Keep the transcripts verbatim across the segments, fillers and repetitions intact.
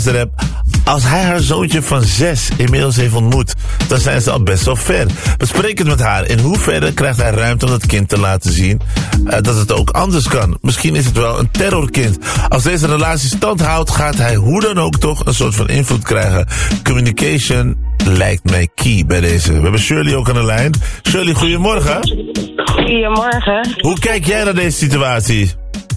Als hij haar zoontje van zes inmiddels heeft ontmoet, dan zijn ze al best wel ver. Bespreek het met haar. In hoeverre krijgt hij ruimte om het kind te laten zien uh, dat het ook anders kan? Misschien is het wel een terrorkind. Als deze relatie stand houdt, gaat hij hoe dan ook toch een soort van invloed krijgen. Communication lijkt mij key bij deze. We hebben Shirley ook aan de lijn. Shirley, goedemorgen. Goedemorgen. Hoe kijk jij naar deze situatie?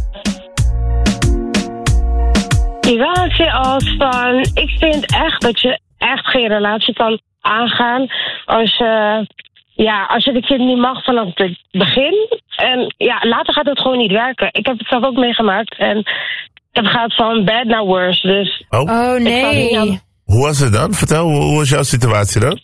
Situatie als van, ik vind echt dat je echt geen relatie kan aangaan als je, ja, als je de kind niet mag vanaf het begin. En ja, later gaat het gewoon niet werken. Ik heb het zelf ook meegemaakt en het gaat van bad naar worse. Dus oh, oh nee. Aan... Hoe was het dan? Vertel, hoe, hoe was jouw situatie dan?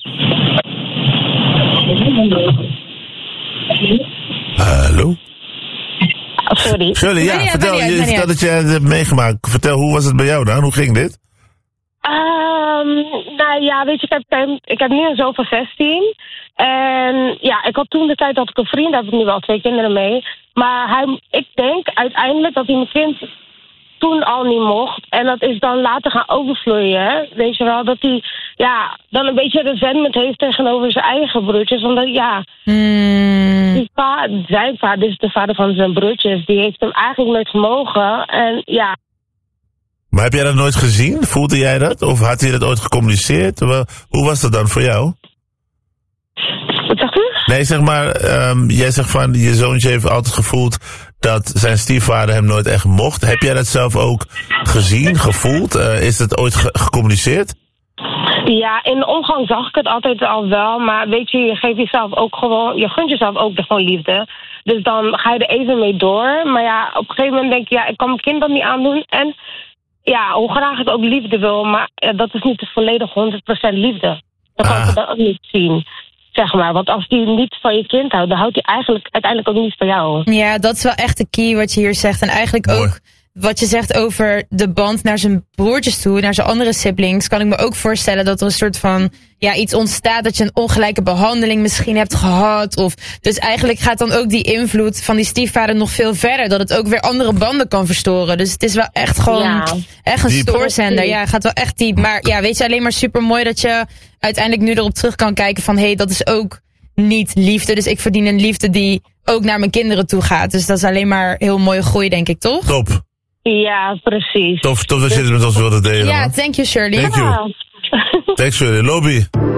Hallo? Sorry. Shirley, ja, ja vertel, je vertelt dat je het hebt meegemaakt. Vertel, hoe was het bij jou dan? Hoe ging dit? Um, nou ja, weet je, ik heb, ik heb nu een zoon van zestien. En ja, ik had toen de tijd dat ik een vriend, daar heb ik nu wel twee kinderen mee. Maar hij, ik denk uiteindelijk dat hij mijn kind toen al niet mocht. En dat is dan later gaan overvloeien. Weet je wel, dat hij ja, dan een beetje resentment heeft tegenover zijn eigen broertjes. Omdat ja, mm. die vader, zijn vader, dus de vader van zijn broertjes, die heeft hem eigenlijk nooit gemogen. En ja. Maar heb jij dat nooit gezien? Voelde jij dat? Of had hij dat ooit gecommuniceerd? Hoe was dat dan voor jou? Wat zegt u? Nee, zeg maar, um, jij zegt van, je zoontje heeft altijd gevoeld dat zijn stiefvader hem nooit echt mocht. Heb jij dat zelf ook gezien, gevoeld? Uh, is dat ooit ge- gecommuniceerd? Ja, in de omgang zag ik het altijd al wel. Maar weet je, je geeft jezelf ook gewoon, je gunt jezelf ook de gewoon liefde. Dus dan ga je er even mee door. Maar ja, op een gegeven moment denk je, ja, ik kan mijn kind dat niet aandoen. En ja, hoe graag ik ook liefde wil, maar ja, dat is niet de volledig honderd procent liefde. Dan kan ah. je dat ook niet zien. Zeg maar, want als die niet van je kind houdt, dan houdt hij eigenlijk uiteindelijk ook niet van jou. Ja, dat is wel echt de key wat je hier zegt. En eigenlijk Mooi. ook wat je zegt over de band naar zijn broertjes toe, naar zijn andere siblings, kan ik me ook voorstellen dat er een soort van, ja, iets ontstaat dat je een ongelijke behandeling misschien hebt gehad. Of, dus eigenlijk gaat dan ook die invloed van die stiefvader nog veel verder, dat het ook weer andere banden kan verstoren. Dus het is wel echt gewoon, ja. echt een diep. stoorzender. Ja, gaat wel echt diep. Maar ja, weet je, alleen maar super mooi dat je uiteindelijk nu erop terug kan kijken van, hé, hey, dat is ook niet liefde. Dus ik verdien een liefde die ook naar mijn kinderen toe gaat. Dus dat is alleen maar heel mooie groei, denk ik, toch? Top. Ja, precies. Tof, tof dat je het met ons wilde delen. Ja, thank you, Shirley. Thank you. Ja. Thanks, Shirley. Lobby.